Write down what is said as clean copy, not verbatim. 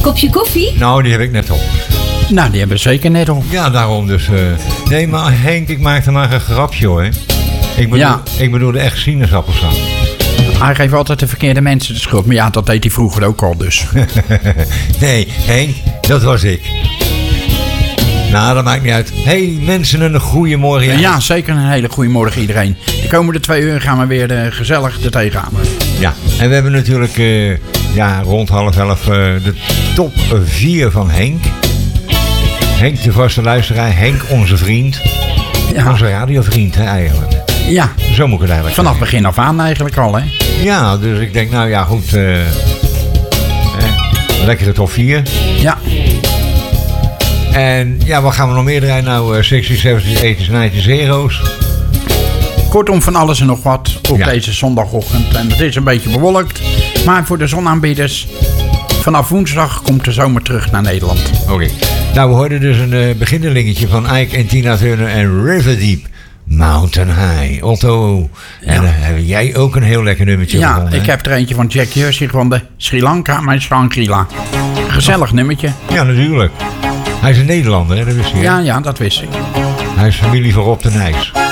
kopje koffie? Nou, die heb ik net op. Nou, die hebben we zeker net op. Ja, daarom dus. Nee, maar Henk, ik maakte maar een grapje hoor. Ik bedoelde echt sinaasappelsap. Hij geeft altijd de verkeerde mensen de schuld. Maar ja, dat deed hij vroeger ook al dus. Nee, Henk, dat was ik. Nou, dat maakt niet uit. Hey, mensen, een goede morgen. Ja, zeker een hele goede morgen iedereen. De komende 2 uur gaan we weer gezellig er tegenaan. Ja, en we hebben natuurlijk rond 10:30 de top 4 van Henk. Henk, de vaste luisteraar. Henk, onze vriend. Ja. Onze radiovriend, hè, eigenlijk. Ja. Zo moet ik het eigenlijk vanaf begin af aan eigenlijk al, hè? Ja, dus ik denk, nou ja, goed. Lekkere top 4. Ja. En ja, wat gaan we nog meer draaien? Nou, 60s, 70s, 80s, 90s, heroes. Kortom, van alles en nog wat op deze zondagochtend. En het is een beetje bewolkt. Maar voor de zonaanbieders, vanaf woensdag komt de zomer terug naar Nederland. Oké. Nou, we hoorden dus een beginnelingetje van Ike en Tina Turner en River Deep. Mountain High. Otto. Ja. En dan heb jij ook een heel lekker nummertje gevonden. Ja, ik heb er eentje van Jack Jersey van de Sri Lanka, maar Shangri-La. Gezellig nummertje. Ja, natuurlijk. Hij is een Nederlander, hè? Dat wist je. Ja, dat wist ik. Hij is familie van Rob de Nijs.